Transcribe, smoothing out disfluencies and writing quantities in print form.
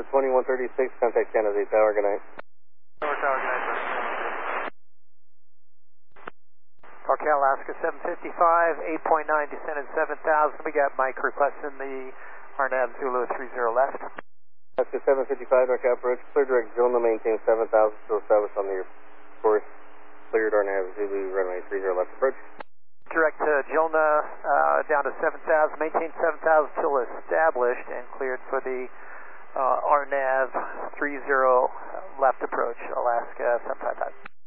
2136, contact San Jose Tower, good night. Tower, good night, sir. Parktown, Alaska 755, 8.9, descended 7,000. We got Mike requesting the RNAV Zulu 30 left. Alaska 755, NorCal approach, clear direct Jonah, maintain 7,000, still established on your course. Cleared RNAV Zulu, runway 30 left approach. Direct Jonah down to 7,000, maintain 7,000 till established and cleared for the RNAV 30 left approach, Alaska 755.